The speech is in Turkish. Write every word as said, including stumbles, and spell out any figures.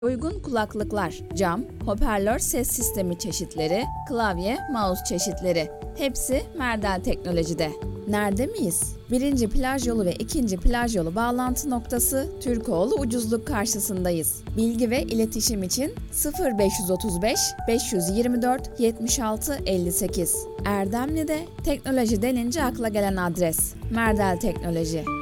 Uygun kulaklıklar, cam, hoparlör ses sistemi çeşitleri, klavye, mouse çeşitleri. Hepsi Merdel Teknoloji'de. Nerede miyiz? Birinci plaj yolu ve ikinci plaj yolu bağlantı noktası Türkoğlu Ucuzluk karşısındayız. Bilgi ve iletişim için sıfır beş otuz beş beş yüz yirmi dört yetmiş altı elli sekiz. Erdemli'de teknoloji denince akla gelen adres Merdel Teknoloji.